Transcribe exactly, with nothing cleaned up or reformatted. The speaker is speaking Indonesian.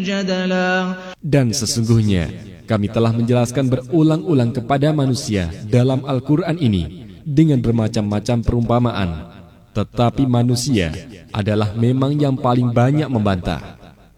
جدلا. Dan sesungguhnya kami telah menjelaskan berulang-ulang kepada manusia dalam Al-Quran ini dengan bermacam-macam perumpamaan. Tetapi manusia adalah memang yang paling banyak membantah.